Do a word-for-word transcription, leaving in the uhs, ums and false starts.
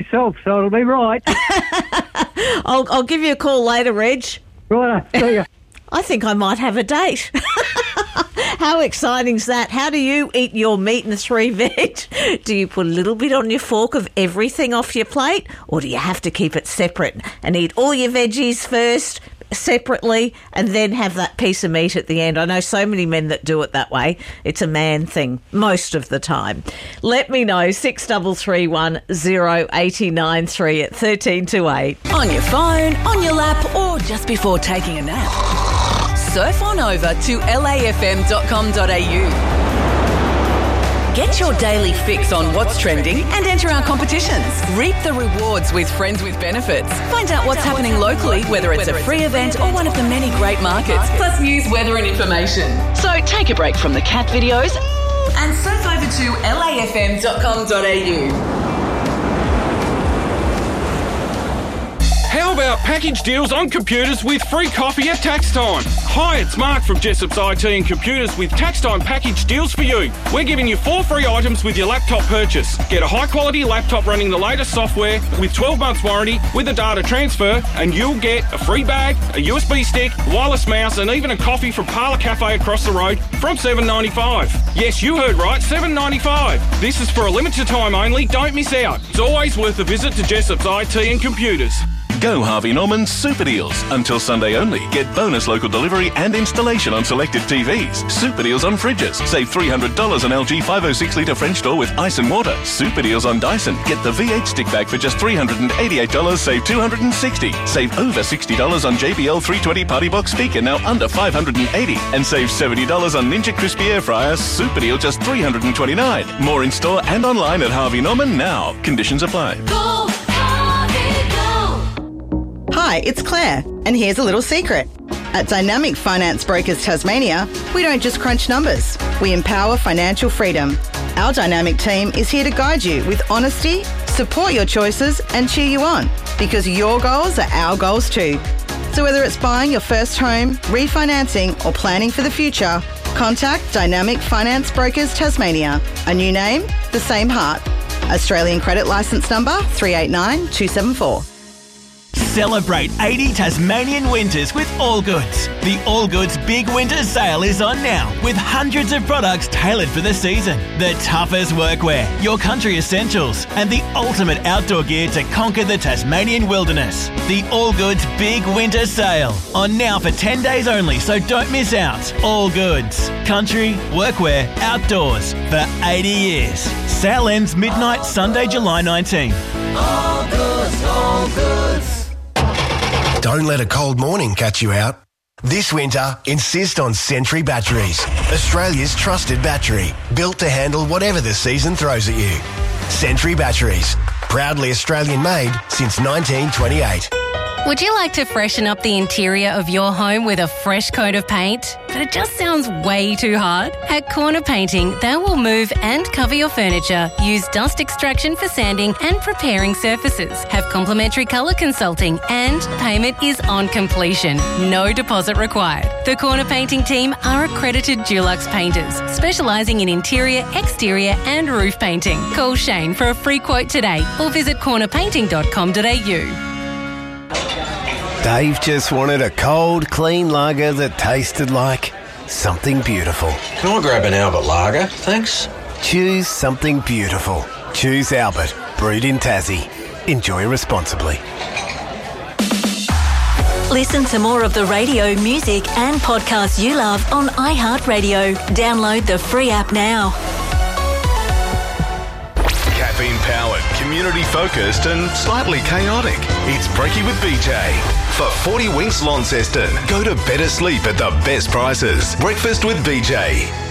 myself, so it'll be right. I'll, I'll give you a call later, Reg. Right, see ya. I think I might have a date. How exciting's that? How do you eat your meat and three veg? Do you put a little bit on your fork of everything off your plate, or do you have to keep it separate and eat all your veggies first, separately, and then have that piece of meat at the end? I know so many men that do it that way. It's a man thing most of the time. Let me know, six three three one zero eight nine three at thirteen to eight. On your phone, on your lap, or just before taking a nap. Surf on over to L A F M dot com dot A U. Get your daily fix on what's trending and enter our competitions. Reap the rewards with Friends with Benefits. Find out what's happening locally, whether it's a free event or one of the many great markets, plus news, weather and information. So take a break from the cat videos and surf over to L A F M dot com dot A U. How about package deals on computers with free coffee at tax time? Hi, it's Mark from Jessop's I T and Computers with tax time package deals for you. We're giving you four free items with your laptop purchase. Get a high quality laptop running the latest software with twelve months warranty with a data transfer, and you'll get a free bag, a U S B stick, wireless mouse, and even a coffee from Parlour Cafe across the road from seven dollars ninety-five. Yes, you heard right, seven dollars ninety-five. This is for a limited time only. Don't miss out. It's always worth a visit to Jessop's I T and Computers. Go Harvey Norman Super Deals. Until Sunday only. Get bonus local delivery and installation on selected T Vs. Super Deals on fridges. Save three hundred dollars on L G five oh six litre French door with ice and water. Super Deals on Dyson. Get the V eight stick bag for just three hundred eighty-eight dollars. Save two hundred sixty dollars. Save over sixty dollars on J B L three twenty Party Box speaker, now under five hundred eighty dollars. And save seventy dollars on Ninja Crispy Air Fryer. Super Deal just three hundred twenty-nine dollars. More in store and online at Harvey Norman now. Conditions apply. Go! Hi, it's Claire, and here's a little secret. At Dynamic Finance Brokers Tasmania, we don't just crunch numbers, we empower financial freedom. Our Dynamic team is here to guide you with honesty, support your choices, and cheer you on, because your goals are our goals too. So whether it's buying your first home, refinancing, or planning for the future, contact Dynamic Finance Brokers Tasmania. A new name, the same heart. Australian credit licence number three eight nine two seven four. Celebrate eighty Tasmanian winters with Allgoods. The Allgoods Big Winter Sale is on now with hundreds of products tailored for the season. The toughest workwear, your country essentials, and the ultimate outdoor gear to conquer the Tasmanian wilderness. The Allgoods Big Winter Sale on now for ten days only, so don't miss out. Allgoods. Country, workwear, outdoors for eighty years. Sale ends midnight Sunday, July nineteenth. Allgoods, Allgoods. Don't let a cold morning catch you out. This winter, insist on Sentry Batteries, Australia's trusted battery, built to handle whatever the season throws at you. Sentry Batteries, proudly Australian made since nineteen twenty-eight. Would you like to freshen up the interior of your home with a fresh coat of paint, but it just sounds way too hard? At Corner Painting, they will move and cover your furniture, use dust extraction for sanding and preparing surfaces, have complimentary colour consulting, and payment is on completion. No deposit required. The Corner Painting team are accredited Dulux painters, specialising in interior, exterior and roof painting. Call Shane for a free quote today or visit corner painting dot com dot a u. Dave just wanted a cold, clean lager that tasted like something beautiful. Can I grab an Albert lager, thanks? Choose something beautiful. Choose Albert, brewed in Tassie. Enjoy responsibly. Listen to more of the radio, music and podcasts you love on iHeartRadio. Download the free app now. Caffeine-powered, community-focused and slightly chaotic. It's Brekkie with B J. For forty winks Launceston, go to better sleep at the best prices. Breakfast with B J.